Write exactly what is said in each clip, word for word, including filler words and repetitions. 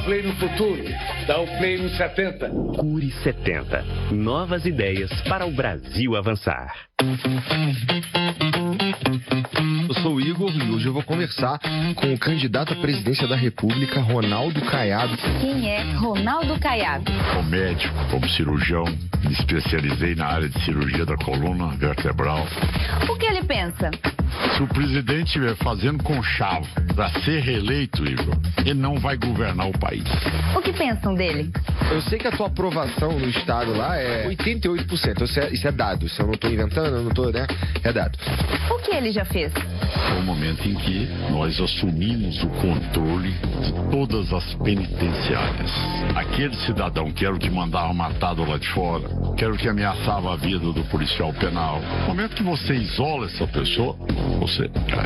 Play no futuro, dá o play no setenta. Cure setenta. Novas ideias para o Brasil avançar. Eu sou o Igor e hoje eu vou conversar com o candidato à presidência da República, Ronaldo Caiado. Quem é Ronaldo Caiado? Como médico, como cirurgião, me especializei na área de cirurgia da coluna vertebral. O que ele pensa? Se o presidente estiver fazendo conchavo para ser reeleito, Igor, ele não vai governar o país. O que pensam dele? Eu sei que a tua aprovação no estado lá é oitenta e oito por cento. Isso é, isso é dado. Isso eu não estou inventando, eu não estou, né? É dado. O que ele já fez? Foi o momento em que nós assumimos o controle de todas as penitenciárias. Aquele cidadão que era o que mandava matado lá de fora, que era o que ameaçava a vida do policial penal. No momento que você isola essa pessoa, você cai.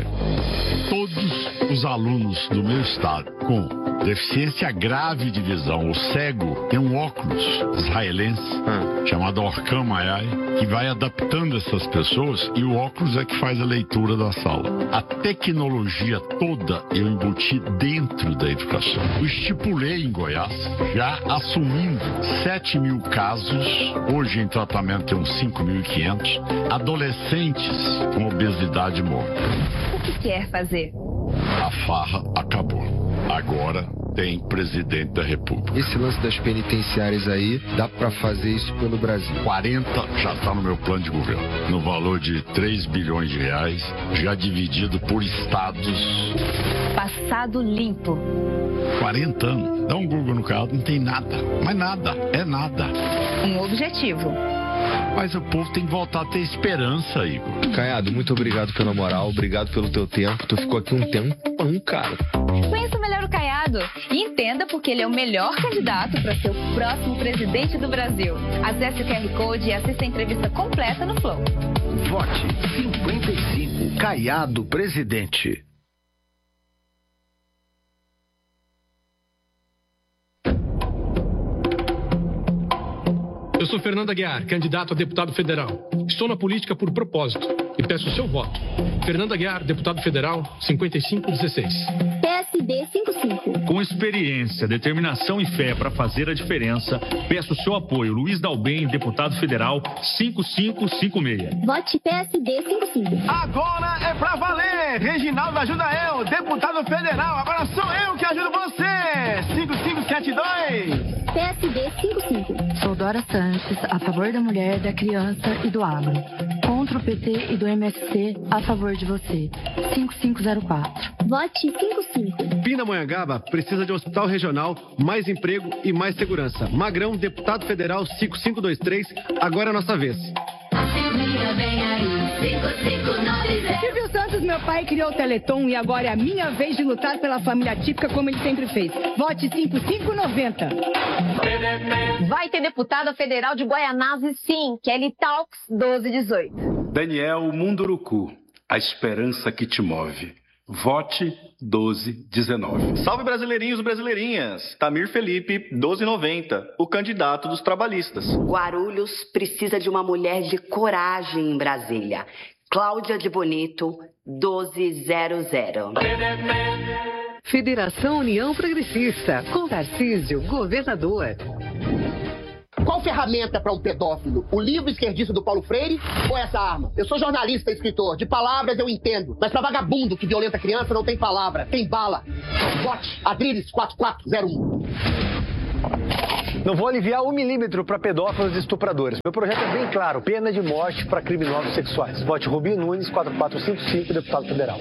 Todos os alunos do meu estado com deficiência grave de visão, o cego, tem um óculos israelense hum. chamado Orcam Mayai, que vai adaptando essas pessoas e o óculos é que faz a leitura da sala. A tecnologia toda eu embuti dentro da educação. Eu estipulei em Goiás, já assumindo sete mil casos, hoje em tratamento tem uns cinco mil e quinhentos, adolescentes com obesidade mórbida. O que quer fazer? A farra acabou. Agora tem presidente da República. Esse lance das penitenciárias aí, dá pra fazer isso pelo Brasil? quarenta já está no meu plano de governo, no valor de três bilhões de reais, já dividido por estados. Passado limpo. quarenta anos. Dá um Google no carro, não tem nada. Mas nada, é nada. Um objetivo. Mas o povo tem que voltar a ter esperança, Igor. Caiado, muito obrigado pela moral, obrigado pelo teu tempo. Tu ficou aqui um tempão, cara. Conheça melhor o Caiado e entenda porque ele é o melhor candidato para ser o próximo presidente do Brasil. Acesse o Q R Code e assista a entrevista completa no Flow. Vote cinquenta e cinco, Caiado presidente. Eu sou Fernando Aguiar, candidato a deputado federal. Estou na política por propósito e peço o seu voto. Fernando Aguiar, deputado federal, cinquenta e cinco dezesseis. P S D cinquenta e cinco. Com experiência, determinação e fé para fazer a diferença, peço o seu apoio. Luiz Dalben, deputado federal, cinco cinco cinco seis. Vote P S D cinquenta e cinco. Agora é pra valer! Reginaldo ajuda eu, deputado federal. Agora sou eu que ajudo você! cinco cinco sete dois. P S D cinquenta e cinco. Sou Dora Santos, a favor da mulher, da criança e do agro. Contra o P T e do M S C, a favor de você. cinco cinco zero quatro. Vote cinquenta e cinco. Pindamonhangaba precisa de um hospital regional, mais emprego e mais segurança. Magrão, deputado federal cinco cinco dois três, agora é a nossa vez. Silvio Santos, meu pai, criou o Teleton e agora é a minha vez de lutar pela família típica como ele sempre fez. Vote cinco cinco noventa. Vai ter deputada federal de Guaianazes, sim. Kelly Talks doze dezoito. Daniel Munduruku, a esperança que te move. Vote doze dezenove. Salve brasileirinhos e brasileirinhas. Tamir Felipe, doze noventa, o candidato dos trabalhistas. Guarulhos precisa de uma mulher de coragem em Brasília. Cláudia de Bonito, doze zero zero. Federação União Progressista, com Tarcísio, governador. Qual ferramenta para um pedófilo? O livro esquerdista do Paulo Freire ou essa arma? Eu sou jornalista e escritor. De palavras eu entendo. Mas para vagabundo que violenta criança não tem palavra, tem bala. Vote Adriles quatro quatro zero um. Não vou aliviar um milímetro para pedófilos e estupradores. Meu projeto é bem claro, pena de morte para criminosos sexuais. Vote Rubinho Nunes, quatro quatro cinco cinco, deputado federal.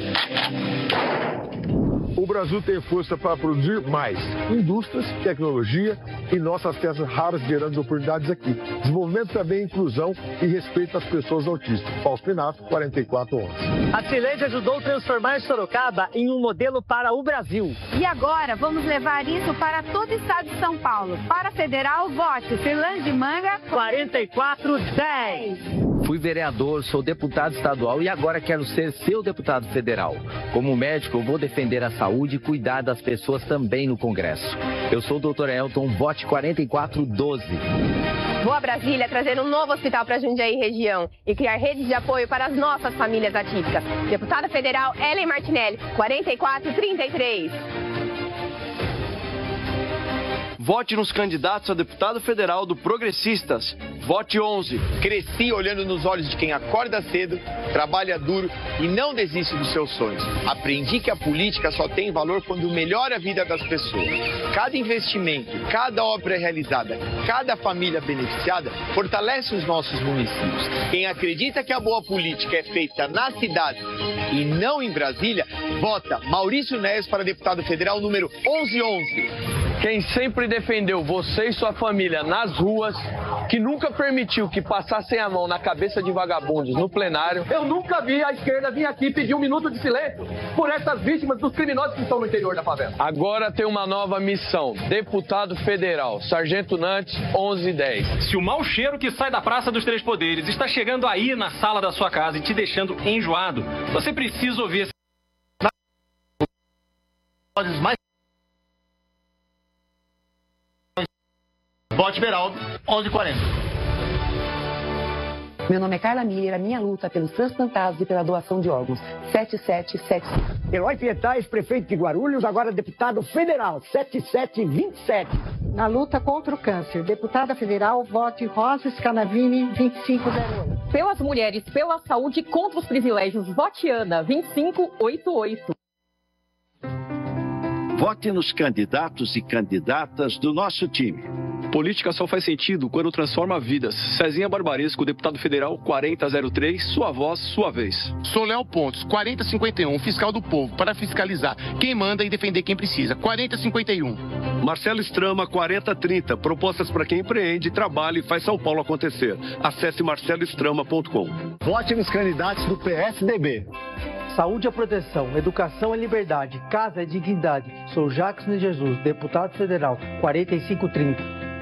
O Brasil tem força para produzir mais indústrias, tecnologia e nossas terras raras gerando oportunidades aqui. Desenvolvimento também, inclusão e respeito às pessoas autistas. Paulo Pinato, quarenta e quatro onze. A Silêndia ajudou a transformar Sorocaba em um modelo para o Brasil. E agora vamos levar isso para todo o estado de São Paulo. Para federal, vote Cirlande de Manga, quarenta e quatro dez. Fui vereador, sou deputado estadual e agora quero ser seu deputado federal. Como médico, eu vou defender a saúde e cuidar das pessoas também no Congresso. Eu sou o doutor Elton, vote quarenta e quatro doze. Vou a Brasília trazer um novo hospital para Jundiaí e região e criar redes de apoio para as nossas famílias atípicas. Deputada federal Ellen Martinelli, quarenta e quatro trinta e três. Vote nos candidatos a deputado federal do Progressistas. Vote onze. Cresci olhando nos olhos de quem acorda cedo, trabalha duro e não desiste dos seus sonhos. Aprendi que a política só tem valor quando melhora a vida das pessoas. Cada investimento, cada obra realizada, cada família beneficiada fortalece os nossos municípios. Quem acredita que a boa política é feita na cidade e não em Brasília, vota Maurício Neves para deputado federal número onze onze. Quem sempre defendeu você e sua família nas ruas, que nunca permitiu que passassem a mão na cabeça de vagabundos no plenário. Eu nunca vi a esquerda vir aqui pedir um minuto de silêncio por essas vítimas dos criminosos que estão no interior da favela. Agora tem uma nova missão, deputado federal, Sargento Nantes, onze dez. Se o mau cheiro que sai da Praça dos Três Poderes está chegando aí na sala da sua casa e te deixando enjoado, você precisa ouvir esse... mais Vote Beraldo, onze e quarenta. Meu nome é Carla Miller, a minha luta pelos transplantados e pela doação de órgãos, sete sete sete cinco. Eloy Pietais, prefeito de Guarulhos, agora deputado federal, sete sete dois sete. Na luta contra o câncer, deputada federal, vote Rosa Scanavini, vinte e cinco zero oito. Pelas mulheres, pela saúde e contra os privilégios, vote Ana, vinte e cinco oitenta e oito. Vote nos candidatos e candidatas do nosso time. Política só faz sentido quando transforma vidas. Cezinha Barbaresco, deputado federal, quarenta zero três, sua voz, sua vez. Sou Léo Pontes, quarenta cinquenta e um, fiscal do povo, para fiscalizar quem manda e defender quem precisa. quarenta cinquenta e um. Marcelo Strama, quarenta trinta, propostas para quem empreende, trabalha e faz São Paulo acontecer. Acesse marcelo strama ponto com. Vote nos candidatos do P S D B. Saúde é proteção, educação é liberdade, casa é dignidade. Sou Jackson de Jesus, deputado federal, quarenta e cinco trinta.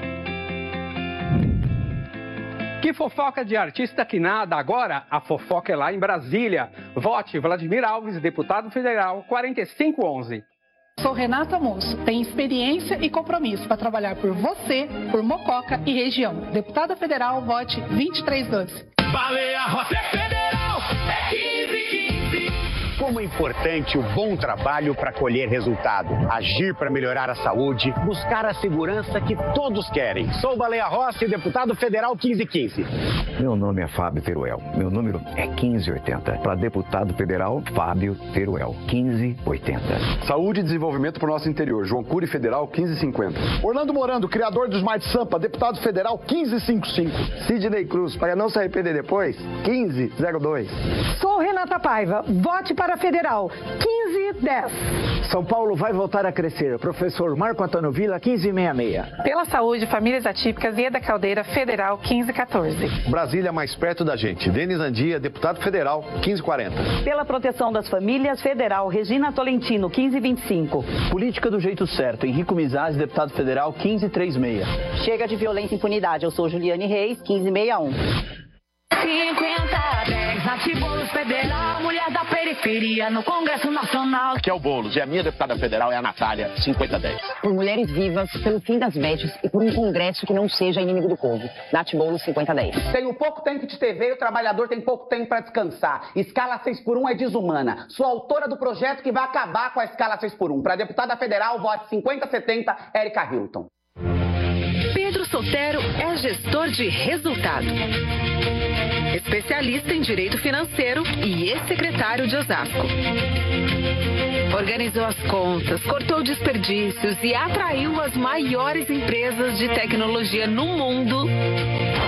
Que fofoca de artista que nada, agora a fofoca é lá em Brasília. Vote Vladimir Alves, deputado federal, quarenta e cinco onze. Sou Renata Moço, tenho experiência e compromisso para trabalhar por você, por Mococa e região. Deputada federal, vote vinte e três doze. Baleia Rossi é federal, é quinze quinze. Como é importante o bom trabalho para colher resultado, agir para melhorar a saúde, buscar a segurança que todos querem. Sou Baleia Rossi, deputado federal quinze quinze. Meu nome é Fábio Teruel, meu número é quinze oitenta. Para deputado federal, Fábio Teruel, quinze oitenta. Saúde e desenvolvimento para o nosso interior, João Cury Federal, quinze cinquenta. Orlando Morando, criador do Smart Sampa, deputado federal, quinze cinquenta e cinco. Sidney Cruz, para não se arrepender depois, quinze zero dois. Sou Renata Paiva, vote para federal, quinze dez. São Paulo vai voltar a crescer, professor Marco Antônio Vila, quinze sessenta e seis. Pela saúde, famílias atípicas e Eda Caldeira, federal, quinze quatorze. Brasília mais perto da gente, Denis Andia, deputado federal, quinze quarenta. Pela proteção das famílias, federal, Regina Tolentino, quinze vinte e cinco. Política do jeito certo, Henrico Mizaz, deputado federal, quinze trinta e seis. Chega de violência e impunidade, eu sou Juliane Reis, quinze sessenta e um. cinquenta dez, Nath Boulos Federal, mulher da periferia no Congresso Nacional. Aqui é o Boulos e a minha deputada federal é a Natália, cinquenta dez. Por mulheres vivas, pelo fim das vestes e por um Congresso que não seja inimigo do povo. Nath Boulos, cinquenta dez. Tenho pouco tempo de T V e o trabalhador tem pouco tempo para descansar. Escala seis por um é desumana. Sou autora do projeto que vai acabar com a escala seis por um. Para deputada federal, vote cinquenta setenta, Érica Hilton. Pedro Sotero é gestor de resultado. Especialista em direito financeiro e ex-secretário de Osasco. Organizou as contas, cortou desperdícios e atraiu as maiores empresas de tecnologia no mundo